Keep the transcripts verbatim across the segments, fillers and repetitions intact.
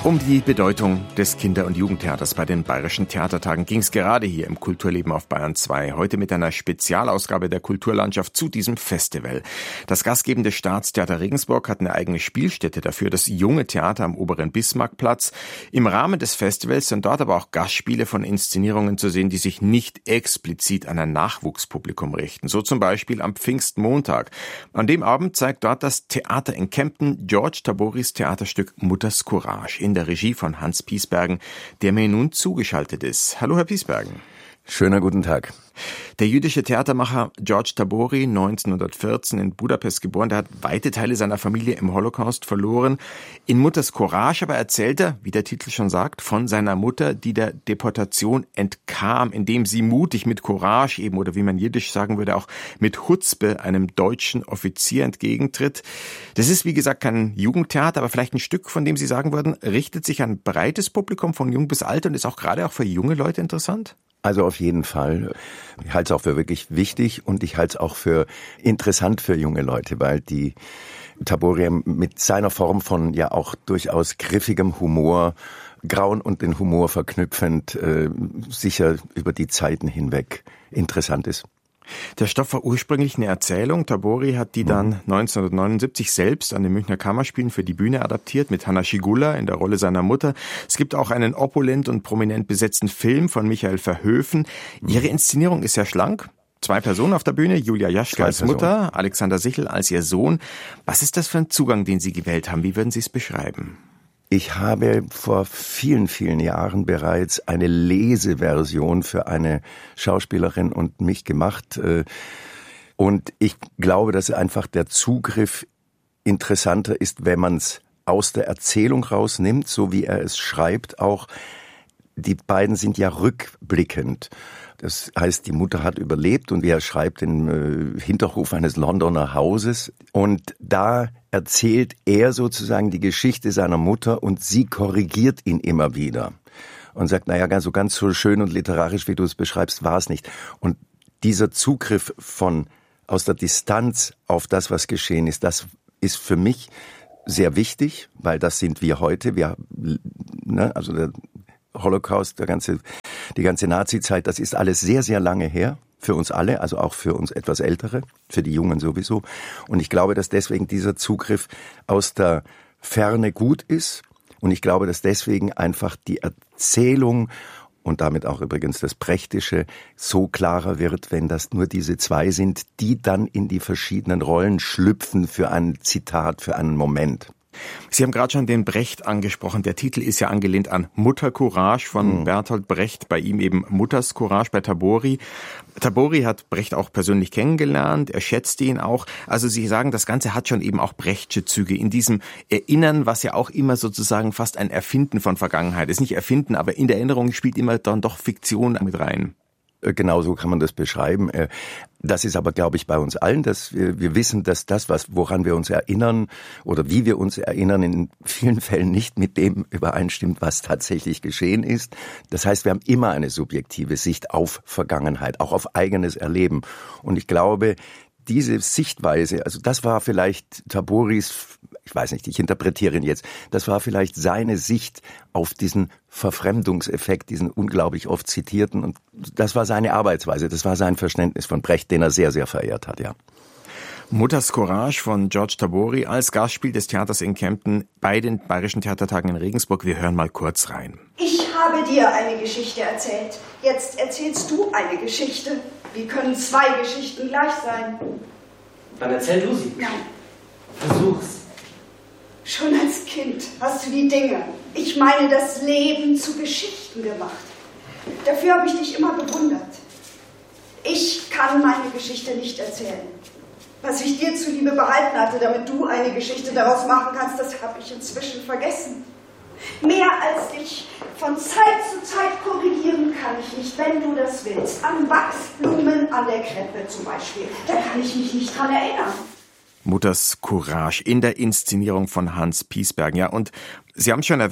Um die Bedeutung des Kinder- und Jugendtheaters bei den Bayerischen Theatertagen ging es gerade hier im Kulturleben auf Bayern zwei. Heute mit einer Spezialausgabe der Kulturlandschaft zu diesem Festival. Das gastgebende Staatstheater Regensburg hat eine eigene Spielstätte dafür, das Junge Theater am oberen Bismarckplatz. Im Rahmen des Festivals sind dort aber auch Gastspiele von Inszenierungen zu sehen, die sich nicht explizit an ein Nachwuchspublikum richten. So zum Beispiel am Pfingstmontag. An dem Abend zeigt dort das Theater in Kempten George Taboris Theaterstück Mutters Courage in der Regie von Hans Piesbergen, der mir nun zugeschaltet ist. Hallo, Herr Piesbergen. Schöner guten Tag. Der jüdische Theatermacher George Tabori, neunzehnhundertvierzehn in Budapest geboren, der hat weite Teile seiner Familie im Holocaust verloren. In Mutters Courage aber erzählt er, wie der Titel schon sagt, von seiner Mutter, die der Deportation entkam, indem sie mutig mit Courage eben, oder wie man jiddisch sagen würde, auch mit Chutzpe einem deutschen Offizier entgegentritt. Das ist, wie gesagt, kein Jugendtheater, aber vielleicht ein Stück, von dem Sie sagen würden, richtet sich an ein breites Publikum von jung bis alt und ist auch gerade auch für junge Leute interessant? Also auf jeden Fall. Ich halte es auch für wirklich wichtig und ich halte es auch für interessant für junge Leute, weil die Tabori mit seiner Form von ja auch durchaus griffigem Humor, Grauen und den Humor verknüpfend, äh, sicher über die Zeiten hinweg interessant ist. Der Stoff war ursprünglich eine Erzählung. Tabori hat die dann neunzehnhundertneunundsiebzig selbst an den Münchner Kammerspielen für die Bühne adaptiert, mit Hanna Schigula in der Rolle seiner Mutter. Es gibt auch einen opulent und prominent besetzten Film von Michael Verhoeven. Ihre Inszenierung ist sehr schlank. Zwei Personen auf der Bühne, Julia Jaschke als Mutter, Alexander Sichel als ihr Sohn. Was ist das für ein Zugang, den Sie gewählt haben? Wie würden Sie es beschreiben? Ich habe vor vielen, vielen Jahren bereits eine Leseversion für eine Schauspielerin und mich gemacht. Und ich glaube, dass einfach der Zugriff interessanter ist, wenn man es aus der Erzählung rausnimmt, so wie er es schreibt. Auch die beiden sind ja rückblickend. Das heißt, die Mutter hat überlebt und wie er schreibt, im äh, Hinterhof eines Londoner Hauses. Und da erzählt er sozusagen die Geschichte seiner Mutter und sie korrigiert ihn immer wieder. Und sagt, naja, ganz so ganz so schön und literarisch, wie du es beschreibst, war es nicht. Und dieser Zugriff von aus der Distanz auf das, was geschehen ist, das ist für mich sehr wichtig, weil das sind wir heute. Wir, ne, also der Holocaust, der ganze, die ganze Nazi-Zeit, das ist alles sehr, sehr lange her. Für uns alle, also auch für uns etwas Ältere, für die Jungen sowieso. Und ich glaube, dass deswegen dieser Zugriff aus der Ferne gut ist. Und ich glaube, dass deswegen einfach die Erzählung und damit auch übrigens das Prächtige so klarer wird, wenn das nur diese zwei sind, die dann in die verschiedenen Rollen schlüpfen für ein Zitat, für einen Moment. Sie haben gerade schon den Brecht angesprochen. Der Titel ist ja angelehnt an Mutter Courage von mhm. Bertolt Brecht, bei ihm eben Mutters Courage bei Tabori. Tabori hat Brecht auch persönlich kennengelernt, er schätzte ihn auch. Also Sie sagen, das Ganze hat schon eben auch Brechtsche Züge in diesem Erinnern, was ja auch immer sozusagen fast ein Erfinden von Vergangenheit ist. Nicht Erfinden, aber in der Erinnerung spielt immer dann doch Fiktion mit rein. Genau so kann man das beschreiben. Das ist aber, glaube ich, bei uns allen, dass wir, wir wissen, dass das, was, woran wir uns erinnern oder wie wir uns erinnern, in vielen Fällen nicht mit dem übereinstimmt, was tatsächlich geschehen ist. Das heißt, wir haben immer eine subjektive Sicht auf Vergangenheit, auch auf eigenes Erleben. Und ich glaube, diese Sichtweise, also das war vielleicht Taboris, ich weiß nicht, ich interpretiere ihn jetzt, das war vielleicht seine Sicht auf diesen Verfremdungseffekt, diesen unglaublich oft zitierten, und das war seine Arbeitsweise, das war sein Verständnis von Brecht, den er sehr, sehr verehrt hat, ja. Mutters Courage von George Tabori als Gastspiel des Theaters in Kempten bei den Bayerischen Theatertagen in Regensburg. Wir hören mal kurz rein. Ich habe dir eine Geschichte erzählt. Jetzt erzählst du eine Geschichte. Wie können zwei Geschichten gleich sein? Dann erzähl du sie. Nein. Versuch's. Schon als Kind hast du die Dinge, ich meine das Leben, zu Geschichten gemacht. Dafür habe ich dich immer bewundert. Ich kann meine Geschichte nicht erzählen. Was ich dir zuliebe behalten hatte, damit du eine Geschichte daraus machen kannst, das habe ich inzwischen vergessen. Mehr als dich von Zeit zu Zeit korrigieren kann ich nicht, wenn du das willst. An Wachsblumen, an der Krippe zum Beispiel. Da kann ich mich nicht dran erinnern. Mutters Courage in der Inszenierung von Hans Piesbergen. Ja, und Sie haben es schon erwähnt,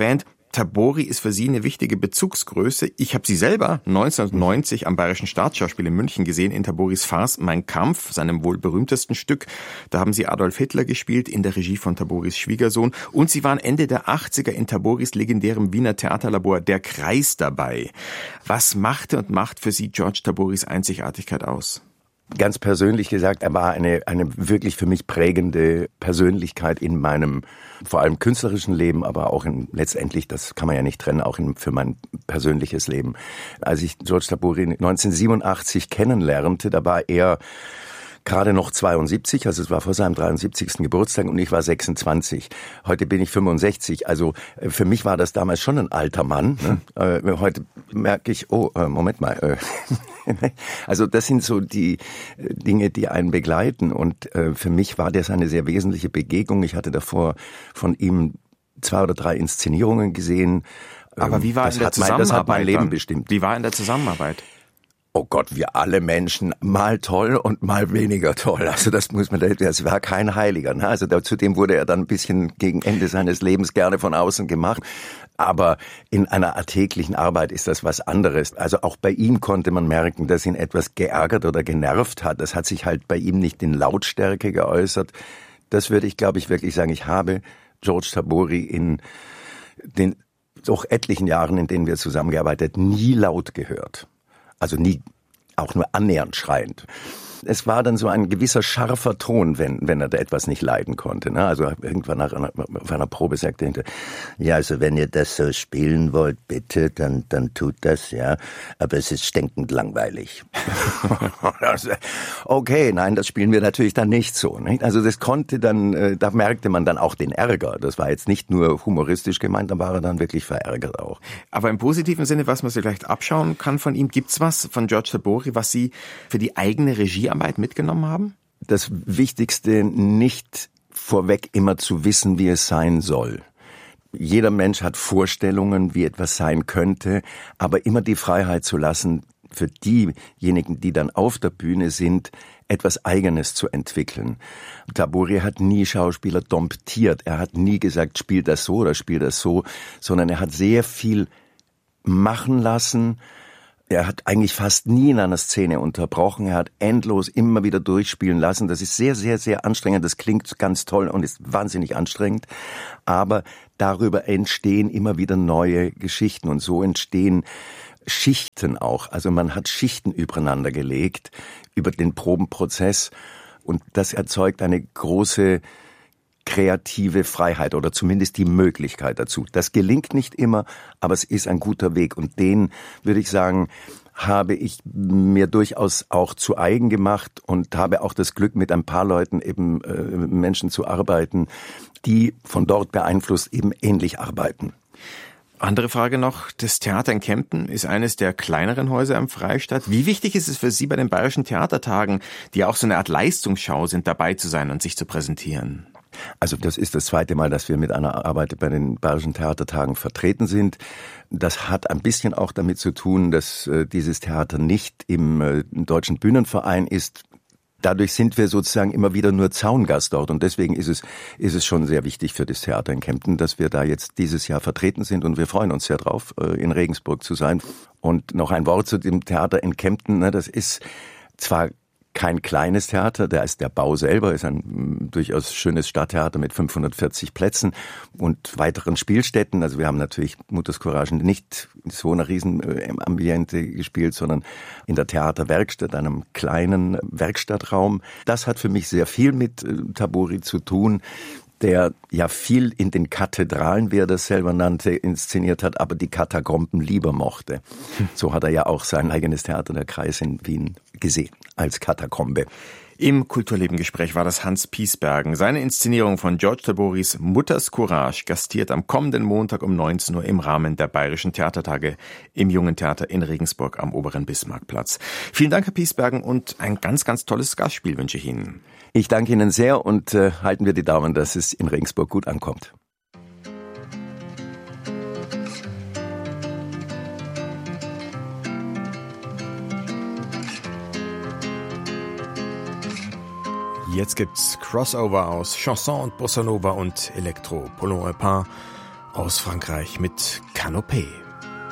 Tabori ist für Sie eine wichtige Bezugsgröße. Ich habe Sie selber neunzehnhundertneunzig am Bayerischen Staatsschauspiel in München gesehen, in Taboris Farce Mein Kampf, seinem wohl berühmtesten Stück. Da haben Sie Adolf Hitler gespielt, in der Regie von Taboris Schwiegersohn. Und Sie waren Ende der achtziger in Taboris legendärem Wiener Theaterlabor Der Kreis dabei. Was machte und macht für Sie George Taboris Einzigartigkeit aus? Ganz persönlich gesagt, er war eine, eine wirklich für mich prägende Persönlichkeit in meinem, vor allem künstlerischen Leben, aber auch in, letztendlich, das kann man ja nicht trennen, auch in, für mein persönliches Leben. Als ich George Tabori neunzehnhundertsiebenundachtzig kennenlernte, da war er gerade noch zweiundsiebzig, also es war vor seinem dreiundsiebzigsten Geburtstag und ich war sechsundzwanzig. Heute bin ich fünfundsechzig, also für mich war das damals schon ein alter Mann. Ne? Äh, heute merke ich, oh, äh, Moment mal. Äh, also das sind so die Dinge, die einen begleiten und äh, für mich war das eine sehr wesentliche Begegnung. Ich hatte davor von ihm zwei oder drei Inszenierungen gesehen. Aber wie war das in der hat mein, Zusammenarbeit? Das hat mein Leben dann? bestimmt. Wie war in der Zusammenarbeit? Oh Gott, wir alle Menschen, mal toll und mal weniger toll. Also das muss man, das war kein Heiliger. Ne? Also zudem wurde er dann ein bisschen gegen Ende seines Lebens gerne von außen gemacht. Aber in einer alltäglichen Arbeit ist das was anderes. Also auch bei ihm konnte man merken, dass ihn etwas geärgert oder genervt hat. Das hat sich halt bei ihm nicht in Lautstärke geäußert. Das würde ich, glaube ich, wirklich sagen. Ich habe George Tabori in den doch etlichen Jahren, in denen wir zusammengearbeitet, nie laut gehört. Also nie auch nur annähernd schreiend. Es war dann so ein gewisser scharfer Ton, wenn wenn er da etwas nicht leiden konnte. Ne? Also irgendwann nach einer, auf einer Probe sagte er, ja, also wenn ihr das so spielen wollt, bitte, dann dann tut das, ja. Aber es ist stinkend langweilig. Okay, nein, das spielen wir natürlich dann nicht so. Nicht? Also das konnte dann, da merkte man dann auch den Ärger. Das war jetzt nicht nur humoristisch gemeint, da war er dann wirklich verärgert auch. Aber im positiven Sinne, was man sich vielleicht abschauen kann von ihm, gibt's was von George Tabori, was Sie für die eigene Regie Arbeit mitgenommen haben? Das Wichtigste, nicht vorweg immer zu wissen, wie es sein soll. Jeder Mensch hat Vorstellungen, wie etwas sein könnte, aber immer die Freiheit zu lassen, für diejenigen, die dann auf der Bühne sind, etwas Eigenes zu entwickeln. Tabori hat nie Schauspieler domptiert. Er hat nie gesagt, spiel das so oder spiel das so, sondern er hat sehr viel machen lassen. Er hat eigentlich fast nie in einer Szene unterbrochen. Er hat endlos immer wieder durchspielen lassen. Das ist sehr, sehr, sehr anstrengend. Das klingt ganz toll und ist wahnsinnig anstrengend. Aber darüber entstehen immer wieder neue Geschichten und so entstehen Schichten auch. Also man hat Schichten übereinander gelegt über den Probenprozess und das erzeugt eine große kreative Freiheit oder zumindest die Möglichkeit dazu. Das gelingt nicht immer, aber es ist ein guter Weg und den, würde ich sagen, habe ich mir durchaus auch zu eigen gemacht und habe auch das Glück, mit ein paar Leuten eben äh, Menschen zu arbeiten, die von dort beeinflusst eben ähnlich arbeiten. Andere Frage noch, das Theater in Kempten ist eines der kleineren Häuser im Freistaat. Wie wichtig ist es für Sie bei den Bayerischen Theatertagen, die auch so eine Art Leistungsschau sind, dabei zu sein und sich zu präsentieren? Also das ist das zweite Mal, dass wir mit einer Arbeit bei den Bayerischen Theatertagen vertreten sind. Das hat ein bisschen auch damit zu tun, dass äh, dieses Theater nicht im äh, Deutschen Bühnenverein ist. Dadurch sind wir sozusagen immer wieder nur Zaungast dort und deswegen ist es ist es schon sehr wichtig für das Theater in Kempten, dass wir da jetzt dieses Jahr vertreten sind und wir freuen uns sehr drauf, äh, in Regensburg zu sein. Und noch ein Wort zu dem Theater in Kempten, ne, das ist zwar kein kleines Theater, da ist der Bau selber, ist ein durchaus schönes Stadttheater mit fünfhundertvierzig Plätzen und weiteren Spielstätten. Also wir haben natürlich Mutters Courage nicht in so einer riesen Ambiente gespielt, sondern in der Theaterwerkstatt, einem kleinen Werkstattraum. Das hat für mich sehr viel mit Tabori zu tun, der ja viel in den Kathedralen, wie er das selber nannte, inszeniert hat, aber die Katakomben lieber mochte. So hat er ja auch sein eigenes Theater, der Kreis in Wien, gesehen, als Katakombe. Im Kulturleben-Gespräch war das Hans Piesbergen. Seine Inszenierung von George Taboris Mutters Courage gastiert am kommenden Montag um neunzehn Uhr im Rahmen der Bayerischen Theatertage im Jungen Theater in Regensburg am Oberen Bismarckplatz. Vielen Dank, Herr Piesbergen, und ein ganz, ganz tolles Gastspiel wünsche ich Ihnen. Ich danke Ihnen sehr und äh, halten wir die Daumen, dass es in Regensburg gut ankommt. Jetzt gibt's Crossover aus Chanson und Bossa Nova und Elektro, Paulin et Pain. aus Frankreich mit Canopée.